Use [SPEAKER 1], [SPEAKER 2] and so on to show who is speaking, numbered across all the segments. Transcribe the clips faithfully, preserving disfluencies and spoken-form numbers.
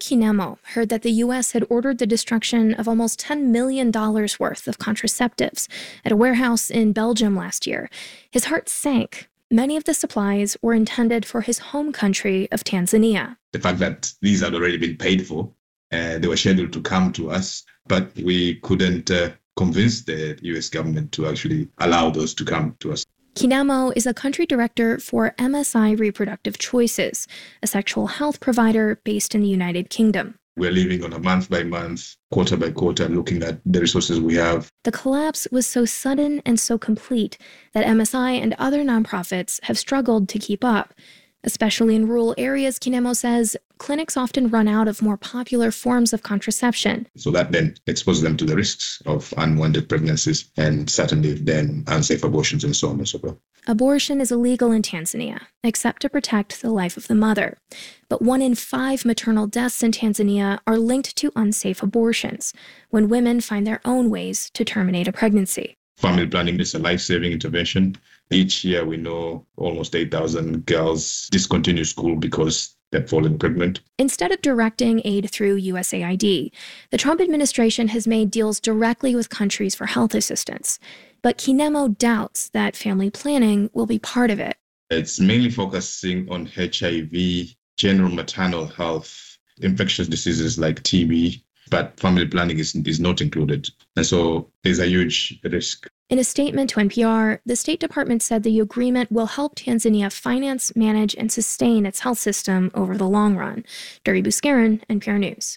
[SPEAKER 1] Kinemo heard that the U S had ordered the destruction of almost ten million dollars worth of contraceptives at a warehouse in Belgium last year, his heart sank. Many of the supplies were intended for his home country of Tanzania.
[SPEAKER 2] The fact that these had already been paid for, uh, they were scheduled to come to us, but we couldn't uh, convince the U S government to actually allow those to come to us.
[SPEAKER 1] Kinemo is a country director for M S I Reproductive Choices, a sexual health provider based in the United Kingdom.
[SPEAKER 2] We're living on a month by month, quarter by quarter, looking at the resources we have.
[SPEAKER 1] The collapse was so sudden and so complete that M S I and other nonprofits have struggled to keep up. Especially in rural areas, Kinemo says, clinics often run out of more popular forms of contraception.
[SPEAKER 2] So that then exposes them to the risks of unwanted pregnancies and certainly then unsafe abortions and so on and so forth.
[SPEAKER 1] Abortion is illegal in Tanzania, except to protect the life of the mother. But one in five maternal deaths in Tanzania are linked to unsafe abortions, when women find their own ways to terminate a pregnancy.
[SPEAKER 2] Family planning is a life-saving intervention. Each year, we know almost eight thousand girls discontinue school because they've fallen pregnant.
[SPEAKER 1] Instead of directing aid through U S A I D, the Trump administration has made deals directly with countries for health assistance. But Kinemo doubts that family planning will be part of it.
[SPEAKER 2] It's mainly focusing on H I V, general maternal health, infectious diseases like T B, but family planning is, is not included. And so there's a huge risk.
[SPEAKER 1] In a statement to N P R, the State Department said the agreement will help Tanzania finance, manage, and sustain its health system over the long run. Duri Buskaran, N P R News.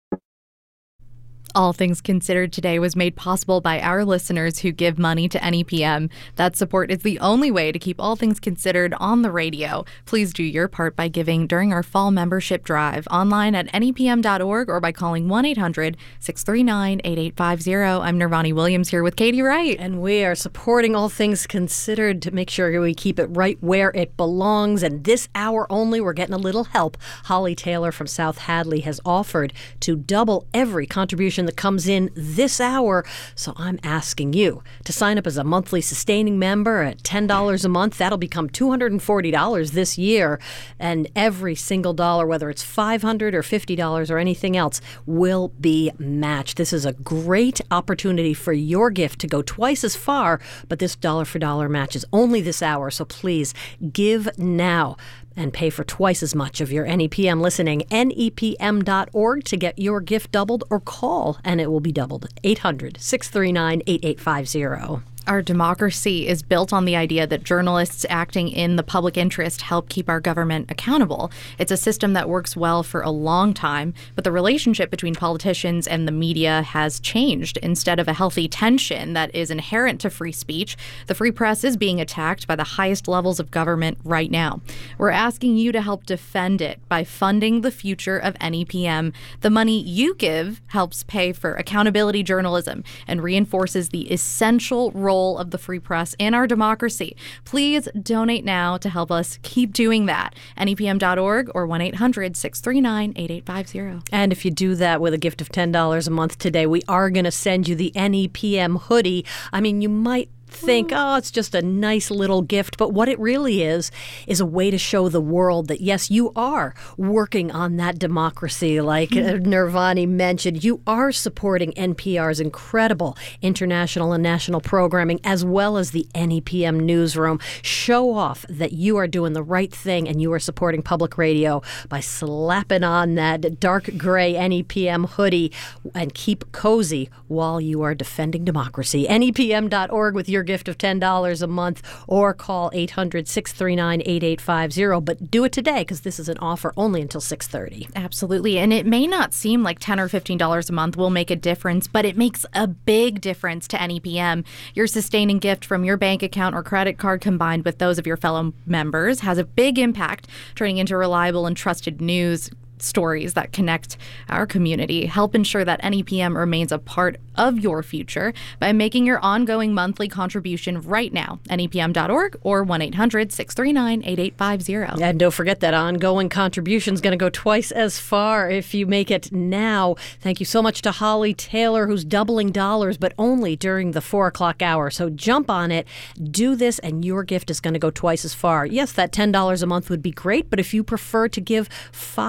[SPEAKER 3] All Things Considered today was made possible by our listeners who give money to N E P M. That support is the only way to keep All Things Considered on the radio. Please do your part by giving during our fall membership drive online at N E P M dot org or by calling one eight hundred six three nine eight eight five zero. I'm Nirvani Williams here with Katie Wright.
[SPEAKER 4] And we are supporting All Things Considered to make sure we keep it right where it belongs. And this hour only, we're getting a little help. Holly Taylor from South Hadley has offered to double every contribution that comes in this hour. So I'm asking you to sign up as a monthly sustaining member at ten dollars a month. That'll become two hundred forty dollars this year. And every single dollar, whether it's five hundred dollars or fifty dollars or anything else, will be matched. This is a great opportunity for your gift to go twice as far, but this dollar for dollar match is only this hour. So please give now and pay for twice as much of your N E P M listening. N E P M dot org to get your gift doubled, or call and it will be doubled. eight hundred six three nine eight eight five zero.
[SPEAKER 3] Our democracy is built on the idea that journalists acting in the public interest help keep our government accountable. It's a system that works well for a long time, but the relationship between politicians and the media has changed. Instead of a healthy tension that is inherent to free speech, the free press is being attacked by the highest levels of government right now. We're asking you to help defend it by funding the future of N E P M. The money you give helps pay for accountability journalism and reinforces the essential role of the free press in our democracy. Please donate now to help us keep doing that. N E P M dot org or one eight hundred six three nine eight eight five zero.
[SPEAKER 4] And if you do that with a gift of ten dollars a month today, we are going to send you the N E P M hoodie. I mean, you might think, oh, it's just a nice little gift. But what it really is, is a way to show the world that, yes, you are working on that democracy. Like mm-hmm. Nirvani mentioned, you are supporting N P R's incredible international and national programming, as well as the N E P M newsroom. Show off that you are doing the right thing and you are supporting public radio by slapping on that dark gray N E P M hoodie and keep cozy while you are defending democracy. N E P M dot org with your gift of ten dollars a month, or call eight hundred six three nine eight eight five zero. But do it today, because this is an offer only until six thirty.
[SPEAKER 3] Absolutely. And it may not seem like ten dollars or fifteen dollars a month will make a difference, but it makes a big difference to N E P M. Your sustaining gift from your bank account or credit card combined with those of your fellow members has a big impact, turning into reliable and trusted news stories that connect our community. Help ensure that N E P M remains a part of your future by making your ongoing monthly contribution right now. N E P M dot org or one eight hundred six three nine eight eight five zero.
[SPEAKER 4] And don't forget that ongoing contribution is going to go twice as far if you make it now. Thank you so much to Holly Taylor, who's doubling dollars, but only during the four o'clock hour. So jump on it, do this, and your gift is going to go twice as far. Yes, that ten dollars a month would be great, but if you prefer to give five dollars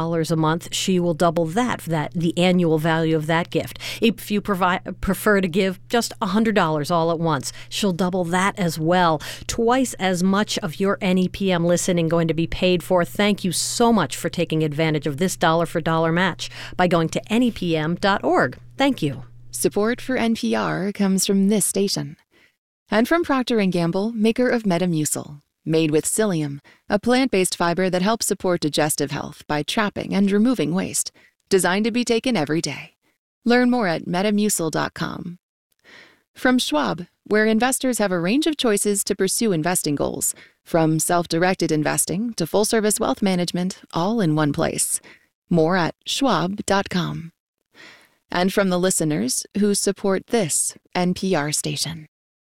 [SPEAKER 4] dollars a month, she will double that, that the annual value of that gift. If you provide, prefer to give just one hundred dollars all at once, she'll double that as well. Twice as much of your N E P M listening going to be paid for. Thank you so much for taking advantage of this dollar for dollar match by going to N E P M dot org. Thank you.
[SPEAKER 5] Support for N P R comes from this station. And from Procter and Gamble, maker of Metamucil. Made with psyllium, a plant-based fiber that helps support digestive health by trapping and removing waste. Designed to be taken every day. Learn more at metamucil dot com. From Schwab, where investors have a range of choices to pursue investing goals, from self-directed investing to full-service wealth management, all in one place. More at schwab dot com. And from the listeners who support this N P R station.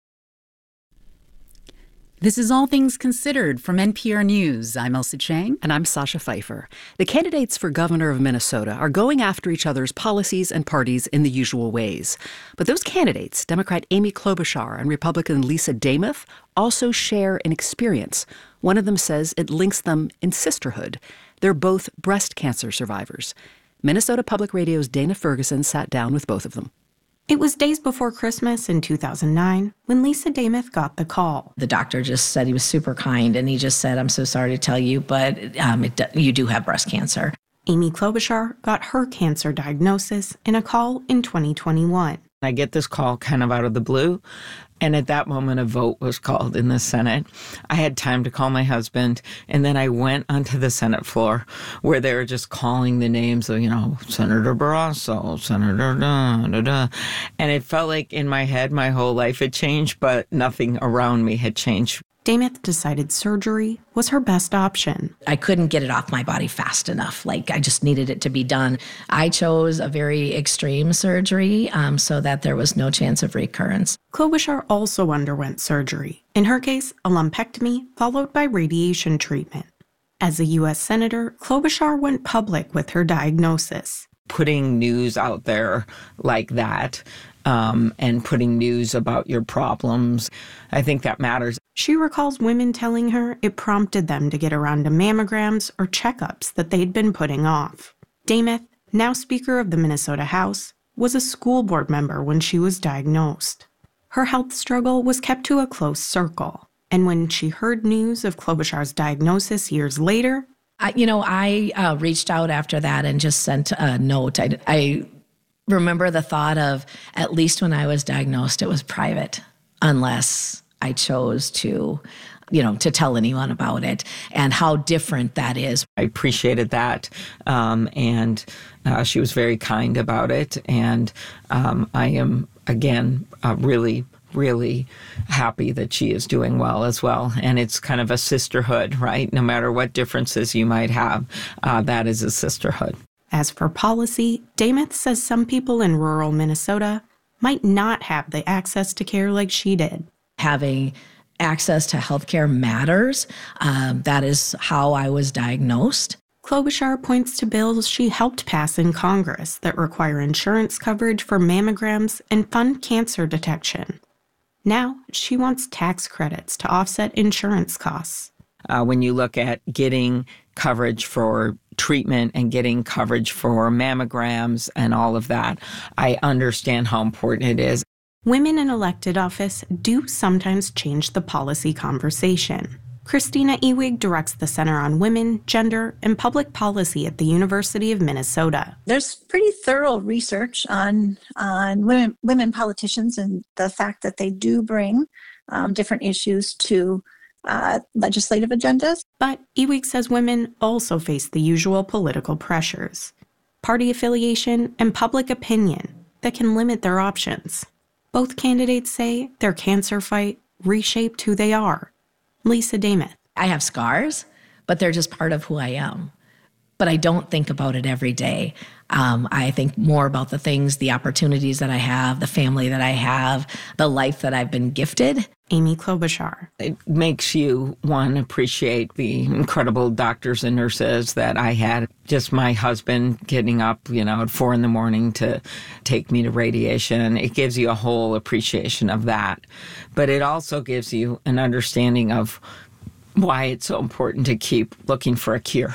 [SPEAKER 6] This is All Things Considered from N P R News. I'm Elsa Chang.
[SPEAKER 7] And I'm Sasha Pfeiffer. The candidates for governor of Minnesota are going after each other's policies and parties in the usual ways. But those candidates, Democrat Amy Klobuchar and Republican Lisa Demuth, also share an experience. One of them says it links them in sisterhood. They're both breast cancer survivors. Minnesota Public Radio's Dana Ferguson sat down with both of them.
[SPEAKER 8] It was days before Christmas in two thousand nine when Lisa Demuth got the call.
[SPEAKER 9] The doctor just said he was super kind, and he just said, I'm so sorry to tell you, but um, it, you do have breast cancer.
[SPEAKER 8] Amy Klobuchar got her cancer diagnosis in a call in twenty twenty-one.
[SPEAKER 10] I get this call kind of out of the blue, and at that moment a vote was called in the Senate. I had time to call my husband, and then I went onto the Senate floor where they were just calling the names of, you know, Senator Barrasso, Senator da, da, da. And it felt like in my head my whole life had changed, but nothing around me had changed.
[SPEAKER 8] Demuth decided surgery was her best option.
[SPEAKER 9] I couldn't get it off my body fast enough. Like, I just needed it to be done. I chose a very extreme surgery um, so that there was no chance of recurrence.
[SPEAKER 8] Klobuchar also underwent surgery. In her case, a lumpectomy followed by radiation treatment. As a U S Senator, Klobuchar went public with her diagnosis.
[SPEAKER 10] Putting news out there like that um, and putting news about your problems, I think that matters.
[SPEAKER 8] She recalls women telling her it prompted them to get around to mammograms or checkups that they'd been putting off. Demuth, now Speaker of the Minnesota House, was a school board member when she was diagnosed. Her health struggle was kept to a close circle, and when she heard news of Klobuchar's diagnosis years later,
[SPEAKER 9] I, you know, I uh, reached out after that and just sent a note. I, I remember the thought of, at least when I was diagnosed, it was private, unless I chose to, you know, to tell anyone about it, and how different that is.
[SPEAKER 10] I appreciated that, um, and uh, she was very kind about it, and um, I am, again, uh, really really happy that she is doing well as well. And it's kind of a sisterhood, right? No matter what differences you might have, uh, that is a sisterhood.
[SPEAKER 8] As for policy, Demuth says some people in rural Minnesota might not have the access to care like she did.
[SPEAKER 9] Having access to healthcare matters. Um, that is how I was diagnosed.
[SPEAKER 8] Klobuchar points to bills she helped pass in Congress that require insurance coverage for mammograms and fund cancer detection. Now, she wants tax credits to offset insurance costs.
[SPEAKER 10] Uh, when you look at getting coverage for treatment and getting coverage for mammograms and all of that, I understand how important it is.
[SPEAKER 8] Women in elected office do sometimes change the policy conversation. Christina Ewig directs the Center on Women, Gender, and Public Policy at the University of Minnesota.
[SPEAKER 11] There's pretty thorough research on on women women politicians and the fact that they do bring um, different issues to uh, legislative agendas.
[SPEAKER 8] But Ewig says women also face the usual political pressures, party affiliation, and public opinion that can limit their options. Both candidates say their cancer fight reshaped who they are. Lisa Demuth.
[SPEAKER 9] I have scars, but they're just part of who I am. But I don't think about it every day. Um, I think more about the things, the opportunities that I have, the family that I have, the life that I've been gifted.
[SPEAKER 8] Amy Klobuchar.
[SPEAKER 10] It makes you, one, appreciate the incredible doctors and nurses that I had. Just my husband getting up, you know, at four in the morning to take me to radiation. It gives you a whole appreciation of that. But it also gives you an understanding of why it's so important to keep looking for a cure.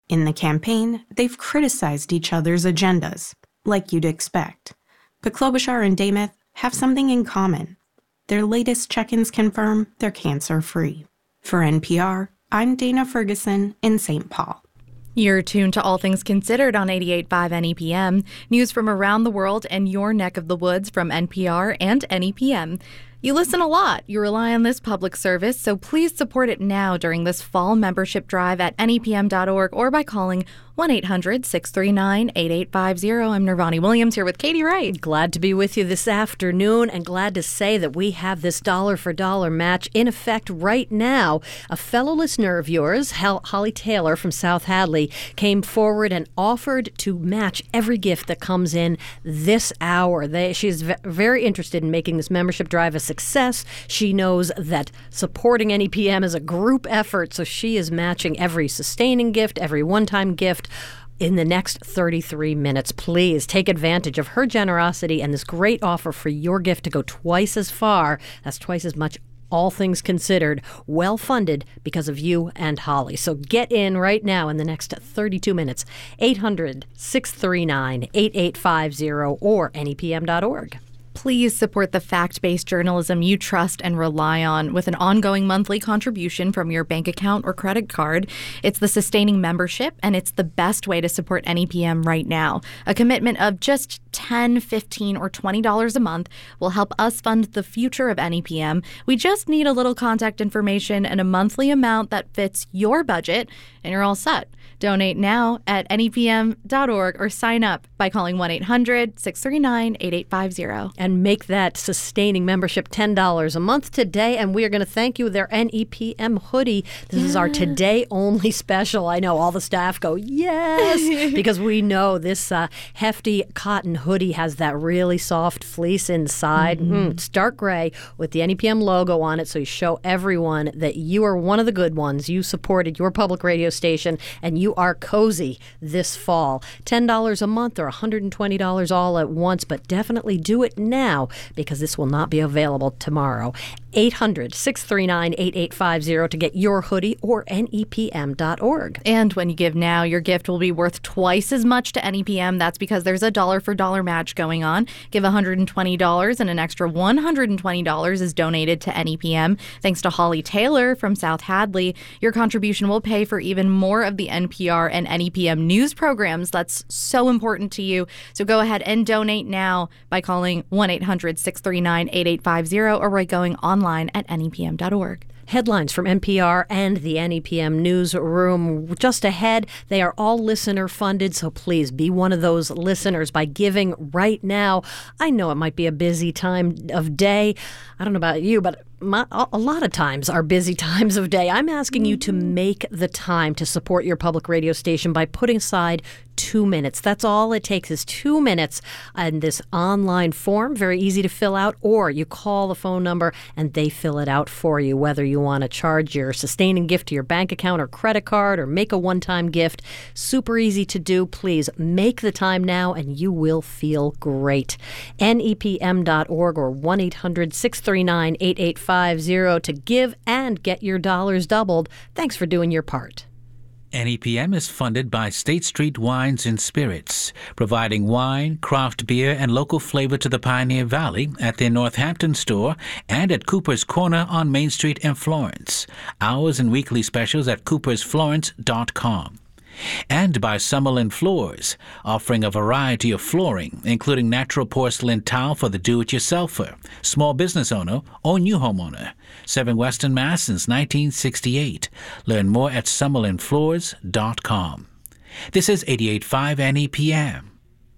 [SPEAKER 8] In the campaign, they've criticized each other's agendas, like you'd expect. But Klobuchar and Demuth have something in common. Their latest check-ins confirm they're cancer-free. For N P R, I'm Dana Ferguson in Saint Paul.
[SPEAKER 3] You're tuned to All Things Considered on eighty-eight point five N E P M. News from around the world and your neck of the woods from N P R and N E P M. You listen a lot. You rely on this public service, so please support it now during this fall membership drive at N E P M dot org or by calling one eight hundred six three nine eight eight five zero. I'm Nirvani Williams here with Katie Wright.
[SPEAKER 4] Glad to be with you this afternoon and glad to say that we have this dollar for dollar match in effect right now. A fellow listener of yours, Holly Taylor from South Hadley, came forward and offered to match every gift that comes in this hour. They, she's v- very interested in making this membership drive a success. She knows that supporting N E P M is a group effort, so she is matching every sustaining gift, every one-time gift in the next thirty-three minutes. Please take advantage of her generosity and this great offer for your gift to go twice as far. That's twice as much, all things considered, well-funded because of you and Holly. So get in right now in the next thirty-two minutes. eight hundred six three nine eight eight five zero or N E P M dot org.
[SPEAKER 3] Please support the fact-based journalism you trust and rely on with an ongoing monthly contribution from your bank account or credit card. It's the sustaining membership, and it's the best way to support N E P M right now. A commitment of just ten dollars, fifteen dollars, or twenty dollars a month will help us fund the future of N E P M. We just need a little contact information and a monthly amount that fits your budget, and you're all set. Donate now at N E P M dot org or sign up by calling one eight hundred six three nine eight eight five zero.
[SPEAKER 4] And make that sustaining membership ten dollars a month today. And we are going to thank you with their N E P M hoodie. This yeah. is our today-only special. I know all the staff go, yes, because we know this uh, hefty cotton hoodie has that really soft fleece inside. Mm-hmm. Mm, it's dark gray with the N E P M logo on it, so you show everyone that you are one of the good ones. You supported your public radio station, and you You are cozy this fall. ten dollars a month or one hundred twenty dollars all at once, but definitely do it now because this will not be available tomorrow. eight hundred six three nine eight eight five zero to get your hoodie or N E P M dot org.
[SPEAKER 3] And when you give now, your gift will be worth twice as much to N E P M. That's because there's a dollar for dollar match going on. Give one hundred twenty dollars and an extra one hundred twenty dollars is donated to N E P M. Thanks to Holly Taylor from South Hadley, your contribution will pay for even more of the N P R and N E P M news programs. That's so important to you. So go ahead and donate now by calling one eight hundred six three nine eight eight five zero or by going online at N E P M dot org.
[SPEAKER 4] Headlines from N P R and the N E P M newsroom just ahead. They are all listener funded, so please be one of those listeners by giving right now. I know it might be a busy time of day. I don't know about you, but my, a lot of times are busy times of day. I'm asking you to make the time to support your public radio station by putting aside two minutes. That's all it takes is two minutes in this online form, very easy to fill out, or you call the phone number and they fill it out for you, whether you want to charge your sustaining gift to your bank account or credit card or make a one-time gift. Super easy to do. Please make the time now and you will feel great. N E P M dot org or one eight hundred six three nine eight eight five zero to give and get your dollars doubled. Thanks for doing your part.
[SPEAKER 12] N E P M is funded by State Street Wines and Spirits, providing wine, craft beer, and local flavor to the Pioneer Valley at their Northampton store and at Cooper's Corner on Main Street in Florence. Hours and weekly specials at coopers florence dot com. And by Summerlin Floors, offering a variety of flooring, including natural porcelain tile for the do-it-yourselfer, small business owner, or new homeowner. Serving Western Mass since nineteen sixty-eight. Learn more at summerlin floors dot com. This is eighty-eight point five N E P M.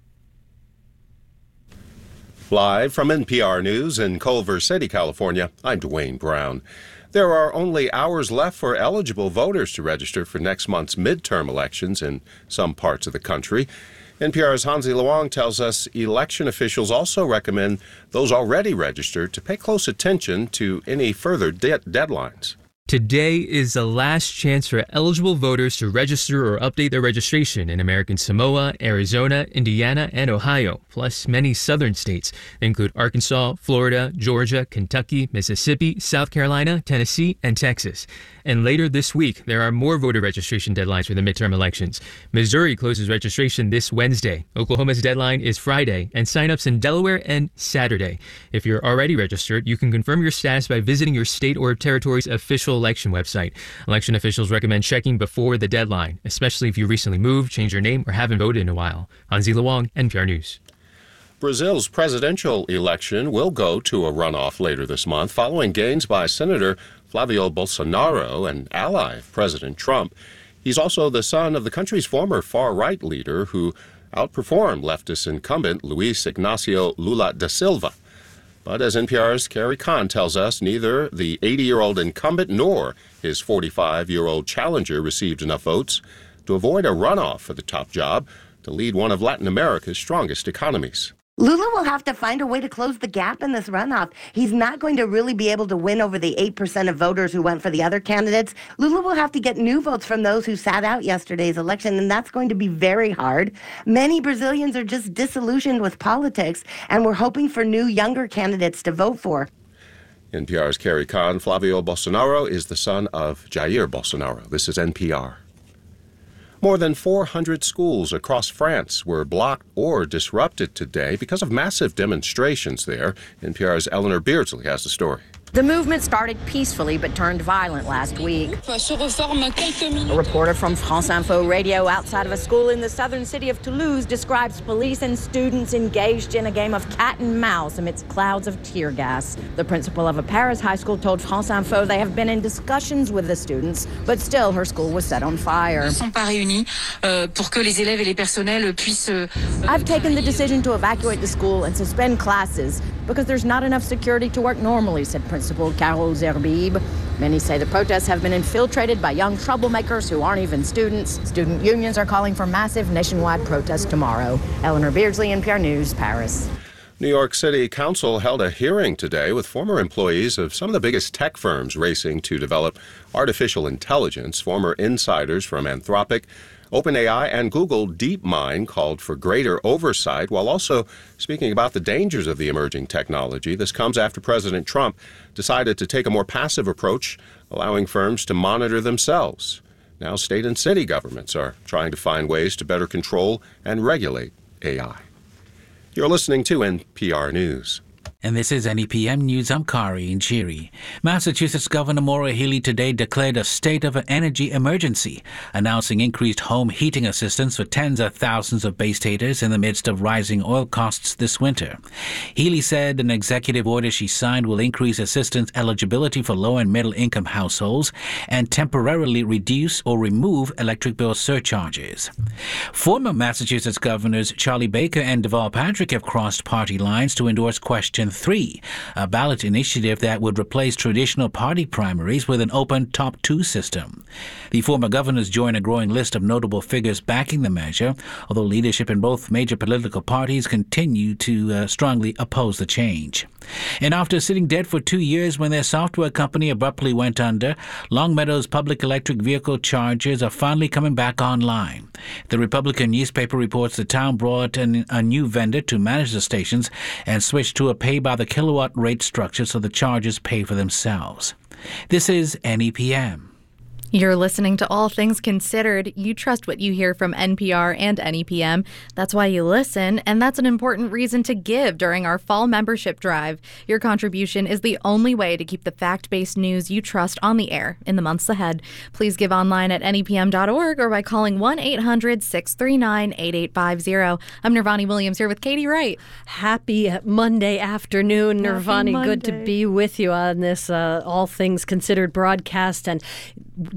[SPEAKER 13] Live from N P R News in Culver City, California, I'm Dwayne Brown. There are only hours left for eligible voters to register for next month's midterm elections in some parts of the country. N P R's Hansi Luong tells us election officials also recommend those already registered to pay close attention to any further de- deadlines.
[SPEAKER 14] Today is the last chance for eligible voters to register or update their registration in American Samoa, Arizona, Indiana, and Ohio, plus many southern states. They include Arkansas, Florida, Georgia, Kentucky, Mississippi, South Carolina, Tennessee, and Texas. And later this week, there are more voter registration deadlines for the midterm elections. Missouri closes registration this Wednesday. Oklahoma's deadline is Friday, and signups in Delaware and Saturday. If you're already registered, you can confirm your status by visiting your state or territory's official election website. Election officials recommend checking before the deadline, especially if you recently moved, changed your name, or haven't voted in a while. Hanzila Wong, N P R News.
[SPEAKER 13] Brazil's presidential election will go to a runoff later this month following gains by Senator Flavio Bolsonaro, an ally of President Trump. He's also the son of the country's former far-right leader who outperformed leftist incumbent Luiz Ignacio Lula da Silva. But as N P R's Carrie Kahn tells us, neither the eighty-year-old incumbent nor his forty-five-year-old challenger received enough votes to avoid a runoff for the top job to lead one of Latin America's strongest economies.
[SPEAKER 15] Lula will have to find a way to close the gap in this runoff. He's not going to really be able to win over the eight percent of voters who went for the other candidates. Lula will have to get new votes from those who sat out yesterday's election, and that's going to be very hard. Many Brazilians are just disillusioned with politics, and we're hoping for new, younger candidates to vote for.
[SPEAKER 13] N P R's Carrie Kahn. Flavio Bolsonaro is the son of Jair Bolsonaro. This is N P R. More than four hundred schools across France were blocked or disrupted today because of massive demonstrations there. N P R's Eleanor Beardsley has the story.
[SPEAKER 16] The movement started peacefully but turned violent last week. A reporter from France Info Radio outside of a school in the southern city of Toulouse describes police and students engaged in a game of cat and mouse amidst clouds of tear gas. The principal of a Paris high school told France Info they have been in discussions with the students, but still her school was set on fire. I've taken the decision to evacuate the school and suspend classes because there's not enough security to work normally, said Principal Carol Zerbib. Many say the protests have been infiltrated by young troublemakers who aren't even students. Student unions are calling for massive nationwide protests tomorrow. Eleanor Beardsley, N P R News, Paris.
[SPEAKER 13] New York City Council held a hearing today with former employees of some of the biggest tech firms racing to develop artificial intelligence. Former insiders from Anthropic, OpenAI, and Google DeepMind called for greater oversight while also speaking about the dangers of the emerging technology. This comes after President Trump decided to take a more passive approach, allowing firms to monitor themselves. Now state and city governments are trying to find ways to better control and regulate A I. You're listening to N P R News.
[SPEAKER 12] And this is N E P M News. I'm Kari Njiri. Massachusetts Governor Maura Healey today declared a state of energy emergency, announcing increased home heating assistance for tens of thousands of Bay Staters in the midst of rising oil costs this winter. Healey said an executive order she signed will increase assistance eligibility for low and middle income households and temporarily reduce or remove electric bill surcharges. Former Massachusetts Governors Charlie Baker and Deval Patrick have crossed party lines to endorse Question three, a ballot initiative that would replace traditional party primaries with an open top two system. The former governors join a growing list of notable figures backing the measure, although leadership in both major political parties continue to uh, strongly oppose the change. And after sitting dead for two years when their software company abruptly went under, Longmeadow's public electric vehicle chargers are finally coming back online. The Republican newspaper reports the town brought in a new vendor to manage the stations and switched to a pay-by-the-kilowatt rate structure so the chargers pay for themselves. This is N E P M.
[SPEAKER 3] You're listening to All Things Considered. You trust what you hear from N P R and N E P M. That's why you listen, and that's an important reason to give during our fall membership drive. Your contribution is the only way to keep the fact-based news you trust on the air in the months ahead. Please give online at N E P M dot org or by calling one eight hundred six three nine eight eight five zero. I'm Nirvani Williams here with Katie Wright.
[SPEAKER 4] Happy Monday afternoon, Nirvani. Good to be with you on this uh, All Things Considered broadcast. And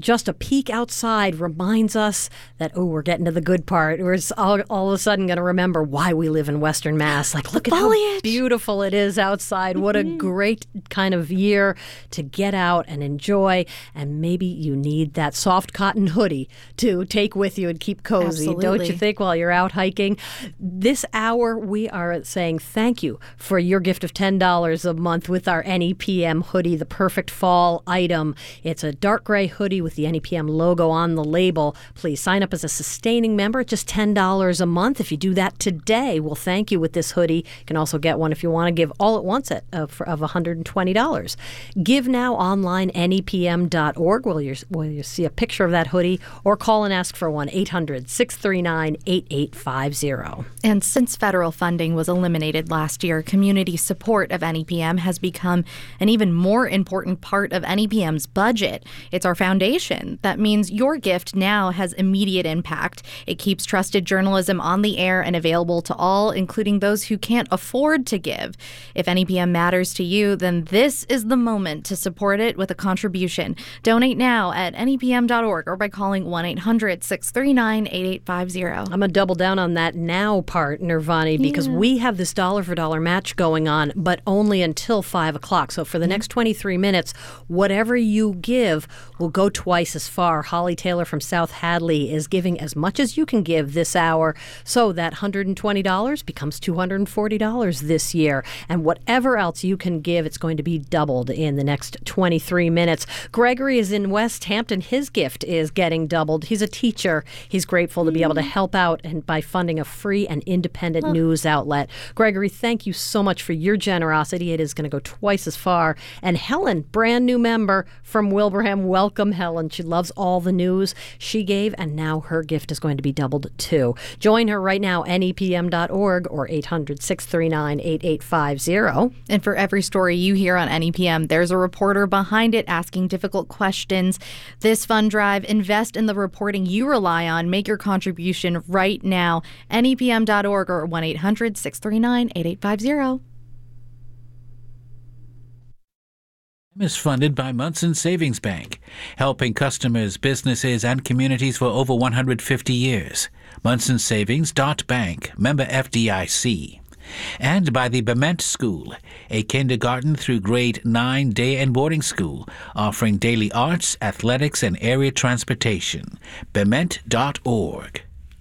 [SPEAKER 4] just a peek outside reminds us that, oh, we're getting to the good part. We're all, all of a sudden going to remember why we live in Western Mass. Like, look at how beautiful it is outside. What a great kind of year to get out and enjoy. And maybe you need that soft cotton hoodie to take with you and keep cozy.
[SPEAKER 3] Absolutely.
[SPEAKER 4] Don't you think, while you're out hiking? This hour, we are saying thank you for your gift of ten dollars a month with our N E P M hoodie, the perfect fall item. It's a dark gray hoodie with the N E P M logo on the label. Please sign up as a sustaining member at just ten dollars a month. If you do that today, we'll thank you with this hoodie. You can also get one if you want to give all at once at uh, for, of one hundred twenty dollars. Give now online, N E P M dot org, where you, where you see a picture of that hoodie, or call and ask for one eight hundred, six three nine, eight eight five zero.
[SPEAKER 3] And since federal funding was eliminated last year, community support of N E P M has become an even more important part of N E P M's budget. It's our foundation. That means your gift now has immediate impact. It keeps trusted journalism on the air and available to all, including those who can't afford to give. If N E P M matters to you, then this is the moment to support it with a contribution. Donate now at N E P M dot org or by calling one eight hundred, six three nine, eight eight five zero.
[SPEAKER 4] I'm going to double down on that now part, Nirvani, because
[SPEAKER 3] Yeah.
[SPEAKER 4] we have this dollar for dollar match going on, but only until five o'clock. So for the next twenty-three minutes, whatever you give will go twice as far. Holly Taylor from South Hadley is giving as much as you can give this hour. So that one hundred twenty dollars becomes two hundred forty dollars this year. And whatever else you can give, it's going to be doubled in the next twenty-three minutes. Gregory is in West Hampton. His gift is getting doubled. He's a teacher. He's grateful to be able to help out and by funding a free and independent news outlet. Gregory, thank you so much for your generosity. It is going to go twice as far. And Helen, brand new member from Wilbraham. Welcome, Helen. She loves all the news she gave, and now her gift is going to be doubled too. Join her right now, N E P M dot org or eight hundred, six three nine, eight eight five zero.
[SPEAKER 3] And for every story you hear on N E P M, there's a reporter behind it asking difficult questions. This fund drive, invest in the reporting you rely on. Make your contribution right now. N E P M dot org or one eight hundred, six three nine, eight eight five zero.
[SPEAKER 12] Is funded by Munson Savings Bank, helping customers, businesses, and communities for over one hundred fifty years. Munson Savings dot Bank, member F D I C. And by the Bement School, a kindergarten through grade nine day and boarding school, offering daily arts, athletics, and area transportation. Bement dot org.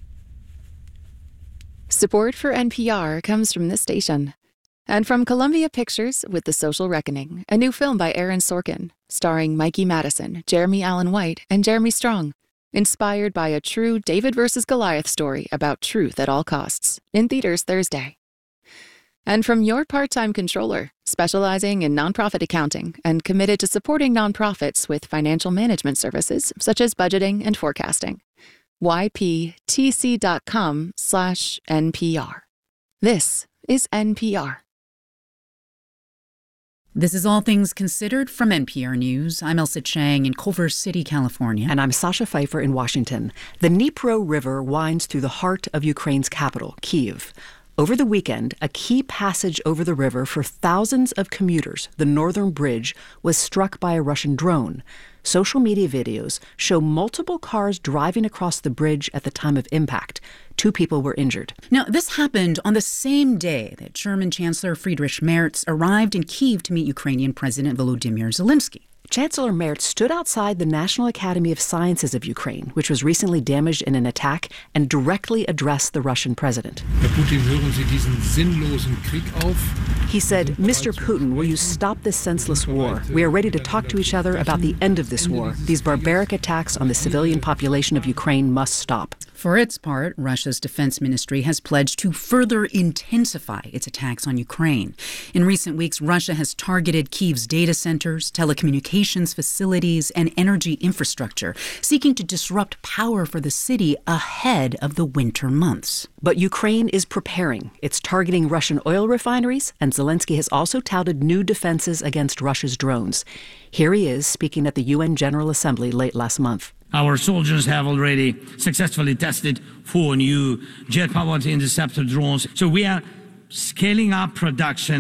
[SPEAKER 5] Support for N P R comes from this station. And from Columbia Pictures with The Social Reckoning, a new film by Aaron Sorkin, starring Mikey Madison, Jeremy Allen White, and Jeremy Strong. Inspired by a true David versus Goliath story about truth at all costs. In theaters Thursday. And from your part-time controller, specializing in nonprofit accounting and committed to supporting nonprofits with financial management services such as budgeting and forecasting. Y P T C dot com slash N P R. This is N P R.
[SPEAKER 6] This is All Things Considered from N P R News. I'm Elsa Chang in Culver City, California.
[SPEAKER 7] And I'm Sasha Pfeiffer in Washington. The Dnipro River winds through the heart of Ukraine's capital, Kyiv. Over the weekend, a key passage over the river for thousands of commuters, the Northern Bridge, was struck by a Russian drone. Social media videos show multiple cars driving across the bridge at the time of impact. Two people were injured.
[SPEAKER 6] Now, this happened on the same day that German Chancellor Friedrich Merz arrived in Kyiv to meet Ukrainian President Volodymyr Zelensky.
[SPEAKER 7] Chancellor Merz stood outside the National Academy of Sciences of Ukraine, which was recently damaged in an attack, and directly addressed the Russian president. He said, Mister Putin, will you stop this senseless war? We are ready to talk to each other about the end of this war. These barbaric attacks on the civilian population of Ukraine must stop.
[SPEAKER 6] For its part, Russia's defense ministry has pledged to further intensify its attacks on Ukraine. In recent weeks, Russia has targeted Kyiv's data centers, telecommunications facilities, and energy infrastructure, seeking to disrupt power for the city ahead of the winter months.
[SPEAKER 7] But Ukraine is preparing. It's targeting Russian oil refineries, and Zelensky has also touted new defenses against Russia's drones. Here he is speaking at the U N General Assembly late last month.
[SPEAKER 17] Our soldiers have already successfully tested four new jet-powered interceptor drones. So we are scaling up production.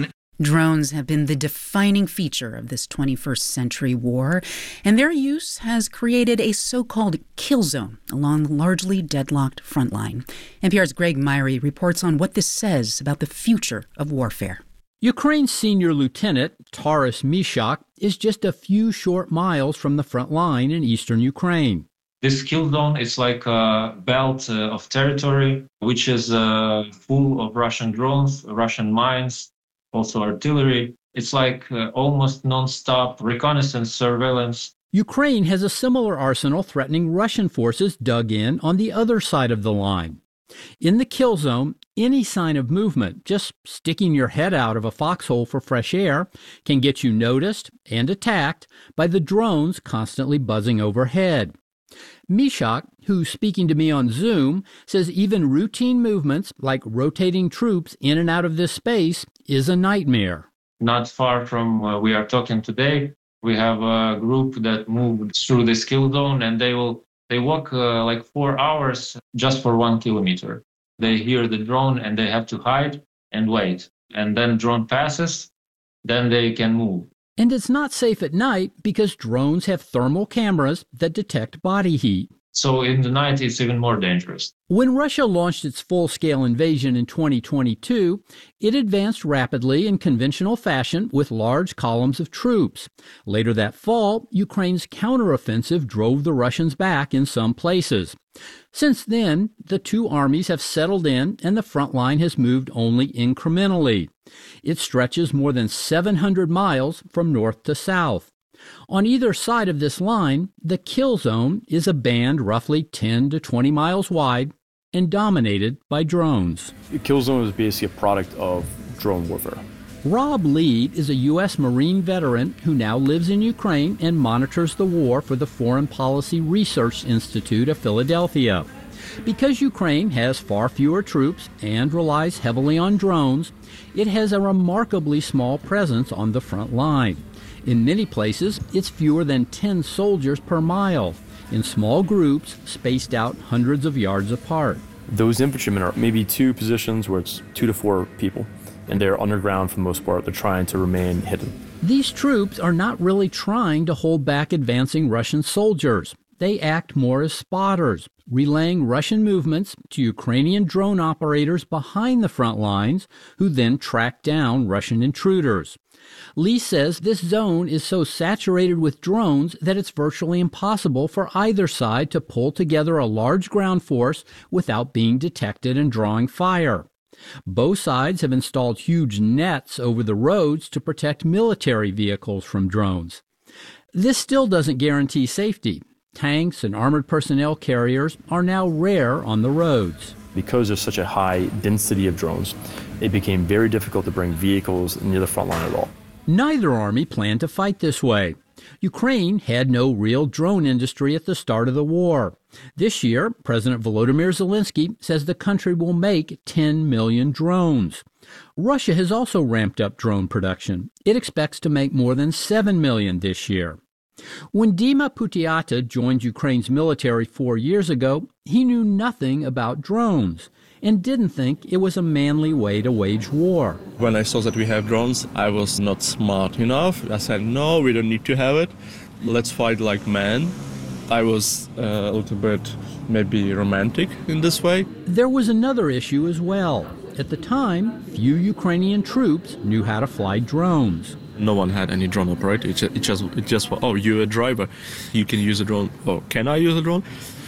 [SPEAKER 6] Drones have been the defining feature of this twenty-first century war, and their use has created a so-called kill zone along the largely deadlocked front line. N P R's Greg Myrie reports on what this says about the future of warfare.
[SPEAKER 18] Ukraine's senior lieutenant, Taras Mishak, is just a few short miles from the front line in eastern Ukraine.
[SPEAKER 19] This kill zone is like a belt uh, of territory, which is uh, full of Russian drones, Russian mines, also artillery. It's like uh, almost non-stop reconnaissance surveillance.
[SPEAKER 18] Ukraine has a similar arsenal threatening Russian forces dug in on the other side of the line. In the kill zone, any sign of movement, just sticking your head out of a foxhole for fresh air, can get you noticed and attacked by the drones constantly buzzing overhead. Mishak, who's speaking to me on Zoom, says even routine movements like rotating troops in and out of this space is a nightmare.
[SPEAKER 19] Not far from where we are talking today, we have a group that moved through this kill zone, and they will they walk uh, like four hours just for one kilometer. They hear the drone and they have to hide and wait. And then drone passes, then they can move.
[SPEAKER 18] And it's not safe at night because drones have thermal cameras that detect body heat.
[SPEAKER 19] So in the night, it's even more dangerous.
[SPEAKER 18] When Russia launched its full-scale invasion in twenty twenty-two, it advanced rapidly in conventional fashion with large columns of troops. Later that fall, Ukraine's counteroffensive drove the Russians back in some places. Since then, the two armies have settled in and the front line has moved only incrementally. It stretches more than seven hundred miles from north to south. On either side of this line, the kill zone is a band roughly ten to twenty miles wide and dominated by drones.
[SPEAKER 20] The kill zone is basically a product of drone warfare.
[SPEAKER 18] Rob Lee is a U S Marine veteran who now lives in Ukraine and monitors the war for the Foreign Policy Research Institute of Philadelphia. Because Ukraine has far fewer troops and relies heavily on drones, it has a remarkably small presence on the front line. In many places, it's fewer than ten soldiers per mile, in small groups spaced out hundreds of yards apart.
[SPEAKER 20] Those infantrymen are maybe two positions where it's two to four people, and they're underground for the most part. They're trying to remain hidden.
[SPEAKER 18] These troops are not really trying to hold back advancing Russian soldiers. They act more as spotters, relaying Russian movements to Ukrainian drone operators behind the front lines, who then track down Russian intruders. Lee says this zone is so saturated with drones that it's virtually impossible for either side to pull together a large ground force without being detected and drawing fire. Both sides have installed huge nets over the roads to protect military vehicles from drones. This still doesn't guarantee safety. Tanks and armored personnel carriers are now rare on the roads.
[SPEAKER 20] Because there's such a high density of drones, it became very difficult to bring vehicles near the front line at all.
[SPEAKER 18] Neither army planned to fight this way. Ukraine had no real drone industry at the start of the war. This year, President Volodymyr Zelensky says the country will make ten million drones. Russia has also ramped up drone production. It expects to make more than seven million this year. When Dima Putiata joined Ukraine's military four years ago, he knew nothing about drones and didn't think it was a manly way to wage war.
[SPEAKER 21] When I saw that we have drones, I was not smart enough. I said, no, we don't need to have it. Let's fight like men. I was uh, a little bit maybe romantic in this way.
[SPEAKER 18] There was another issue as well. At the time, few Ukrainian troops knew how to fly drones.
[SPEAKER 21] No one had any drone operator. It just, it just, it just oh, you're a driver. You can use a drone. Oh, can I use a drone?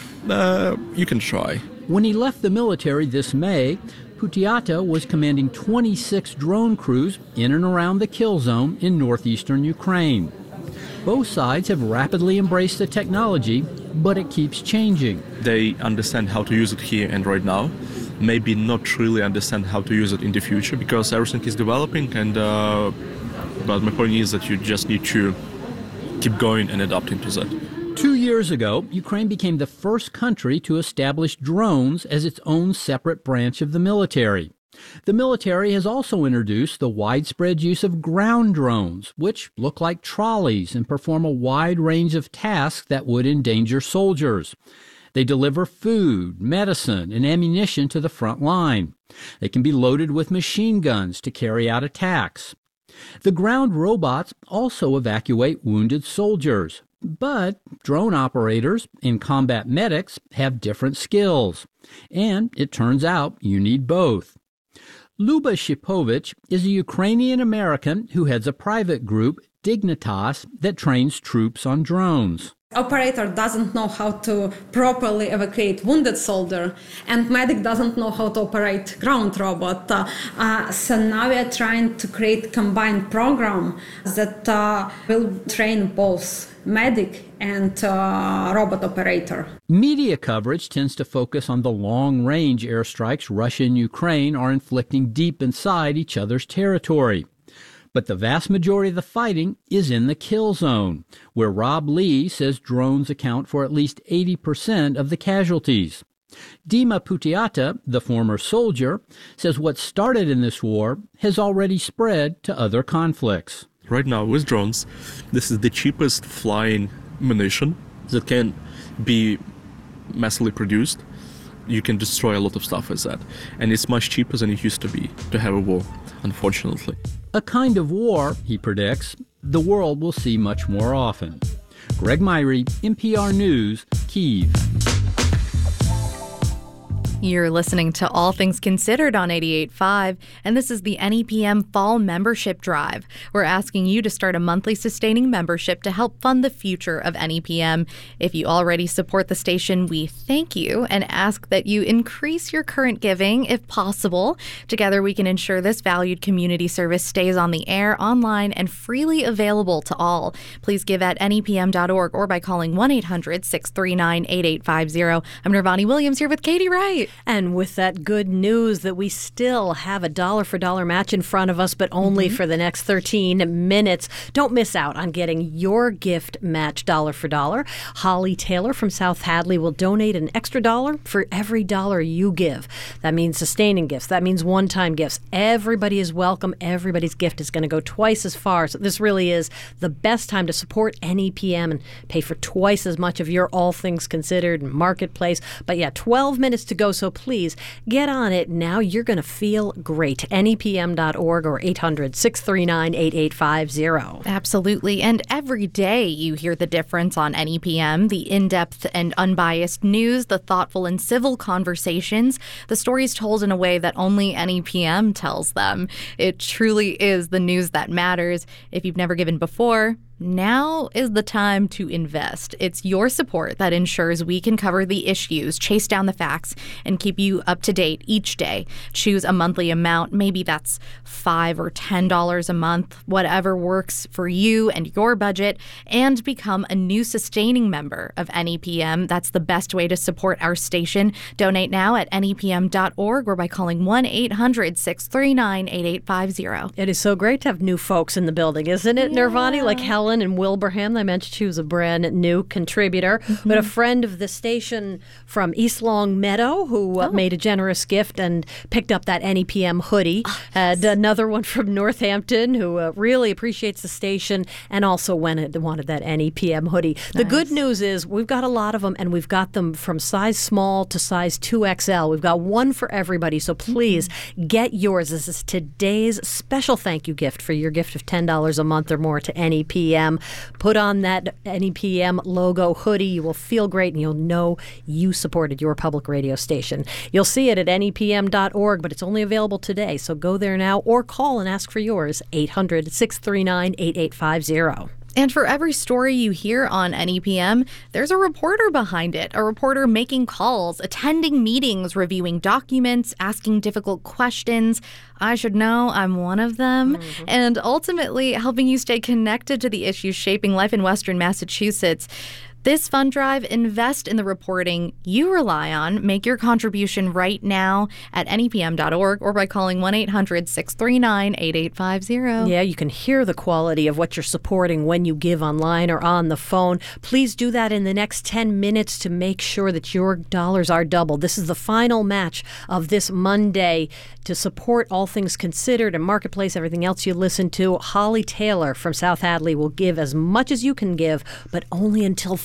[SPEAKER 21] Uh, you can try.
[SPEAKER 18] When he left the military this May, Putiata was commanding twenty-six drone crews in and around the kill zone in northeastern Ukraine. Both sides have rapidly embraced the technology, but it keeps changing.
[SPEAKER 21] They understand how to use it here and right now. Maybe not really understand how to use it in the future because everything is developing. And uh, but my point is that you just need to keep going and adapting to that.
[SPEAKER 18] Two years ago, Ukraine became the first country to establish drones as its own separate branch of the military. The military has also introduced the widespread use of ground drones, which look like trolleys and perform a wide range of tasks that would endanger soldiers. They deliver food, medicine, and ammunition to the front line. They can be loaded with machine guns to carry out attacks. The ground robots also evacuate wounded soldiers. But drone operators and combat medics have different skills. And it turns out you need both. Luba Shipovich is a Ukrainian-American who heads a private group, Dignitas, that trains troops on drones.
[SPEAKER 2] Operator doesn't know how to properly evacuate wounded soldier, and medic doesn't know how to operate ground robot. Uh, uh, so now we are trying to create combined program that uh, will train both medic and uh, robot operator.
[SPEAKER 18] Media coverage tends to focus on the long-range airstrikes Russia and Ukraine are inflicting deep inside each other's territory. But the vast majority of the fighting is in the kill zone, where Rob Lee says drones account for at least eighty percent of the casualties. Dima Putiata, the former soldier, says what started in this war has already spread to other conflicts.
[SPEAKER 21] Right now, with drones, this is the cheapest flying munition that can be massively produced. You can destroy a lot of stuff with that. And it's much cheaper than it used to be to have a war, unfortunately.
[SPEAKER 18] A kind of war, he predicts, the world will see much more often. Greg Myrie, N P R News, Kyiv.
[SPEAKER 3] You're listening to All Things Considered on eighty-eight point five, and this is the N E P M Fall Membership Drive. We're asking you to start a monthly sustaining membership to help fund the future of N E P M. If you already support the station, we thank you and ask that you increase your current giving if possible. Together, we can ensure this valued community service stays on the air, online, and freely available to all. Please give at N E P M dot org or by calling one eight hundred, six three nine, eight eight five zero. I'm Nirvani Williams here with Katie Wright.
[SPEAKER 4] And with that good news that we still have a dollar-for-dollar match in front of us, but only mm-hmm. for the next thirteen minutes. Don't miss out on getting your gift match dollar for dollar. Holly Taylor from South Hadley will donate an extra dollar for every dollar you give. That means sustaining gifts. That means one-time gifts. Everybody is welcome. Everybody's gift is going to go twice as far. So this really is the best time to support N E P M and pay for twice as much of your All Things Considered marketplace. But yeah, twelve minutes to go. So please get on it now. You're going to feel great. N E P M dot org or eight hundred, six three nine, eight eight five zero.
[SPEAKER 3] Absolutely. And every day you hear the difference on N E P M, the in-depth and unbiased news, the thoughtful and civil conversations, the stories told in a way that only N E P M tells them. It truly is the news that matters. If you've never given before, now is the time to invest. It's your support that ensures we can cover the issues, chase down the facts, and keep you up to date each day. Choose a monthly amount. Maybe that's five or ten dollars a month, whatever works for you and your budget, and become a new sustaining member of N E P M. That's the best way to support our station. Donate now at N E P M dot org or by calling one eight hundred, six three nine, eight eight five zero.
[SPEAKER 4] It is so great to have new folks in the building, isn't it, yeah. Nirvani? Like Helen in Wilbraham. I mentioned she was a brand new contributor, mm-hmm. but a friend of the station from East Long Meadow who uh, oh. made a generous gift and picked up that N E P M hoodie. Oh, yes. And another one from Northampton who uh, really appreciates the station and also went, wanted that N E P M hoodie. Nice. The good news is we've got a lot of them, and we've got them from size small to size two X L. We've got one for everybody, so please mm-hmm. get yours. This is today's special thank you gift for your gift of ten dollars a month or more to N E P M. Put on that N E P M logo hoodie. You will feel great, and you'll know you supported your public radio station. You'll see it at N E P M dot org, but it's only available today, so go there now or call and ask for yours, eight hundred, six three nine, eight eight five zero.
[SPEAKER 3] And for every story you hear on N E P M, there's a reporter behind it, a reporter making calls, attending meetings, reviewing documents, asking difficult questions. I should know I'm one of them. Mm-hmm. And ultimately helping you stay connected to the issues shaping life in Western Massachusetts. This fund drive, invest in the reporting you rely on. Make your contribution right now at N E P M dot org or by calling one eight hundred, six three nine, eight eight five zero.
[SPEAKER 4] Yeah, you can hear the quality of what you're supporting when you give online or on the phone. Please do that in the next ten minutes to make sure that your dollars are doubled. This is the final match of this Monday to support All Things Considered and Marketplace, everything else you listen to. Holly Taylor from South Hadley will give as much as you can give, but only until five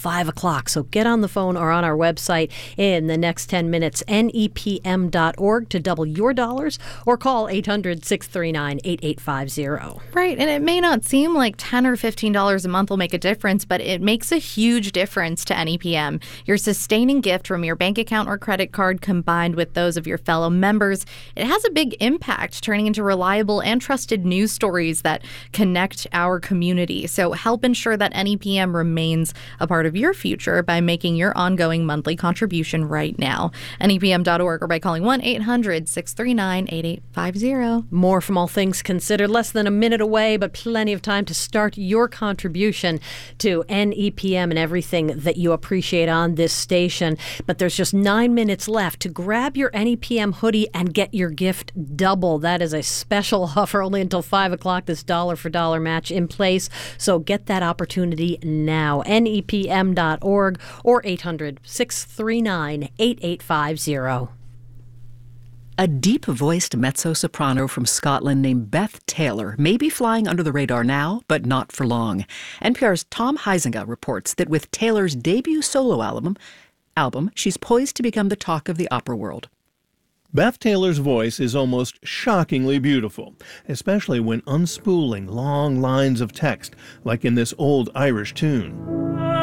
[SPEAKER 4] five o'clock. So get on the phone or on our website in the next ten minutes, N E P M dot org, to double your dollars, or call eight hundred, six three nine, eight eight five zero.
[SPEAKER 3] Right, and it may not seem like ten or fifteen dollars a month will make a difference, but it makes a huge difference to N E P M. Your sustaining gift from your bank account or credit card combined with those of your fellow members, it has a big impact, turning into reliable and trusted news stories that connect our community. So help ensure that N E P M remains a part of your future by making your ongoing monthly contribution right now. N E P M dot org or by calling one eight hundred, six three nine, eight eight five zero.
[SPEAKER 4] More from All Things Considered, less than a minute away, but plenty of time to start your contribution to N E P M and everything that you appreciate on this station. But there's just nine minutes left to grab your N E P M hoodie and get your gift double. That is a special offer only until five o'clock, this dollar for dollar match in place. So get that opportunity now. N E P M dot org or eight hundred, six three nine, eight eight five zero.
[SPEAKER 7] A deep-voiced mezzo-soprano from Scotland named Beth Taylor may be flying under the radar now, but not for long. N P R's Tom Huizinga reports that with Taylor's debut solo album, album, she's poised to become the talk of the opera world.
[SPEAKER 1] Beth Taylor's voice is almost shockingly beautiful, especially when unspooling long lines of text, like in this old Irish tune.